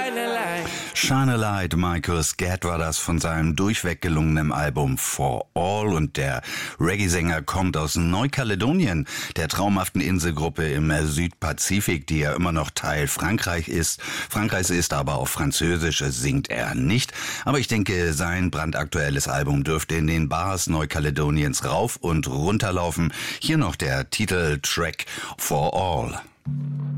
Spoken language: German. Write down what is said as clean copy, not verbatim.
Shine a Light, Michael Scatt war das von seinem durchweg gelungenen Album For All, und der Reggae-Sänger kommt aus Neukaledonien, der traumhaften Inselgruppe im Südpazifik, die ja immer noch Teil Frankreichs ist, aber auf Französisch singt er nicht. Aber ich denke, sein brandaktuelles Album dürfte in den Bars Neukaledoniens rauf und runter laufen. Hier noch der Titeltrack For All.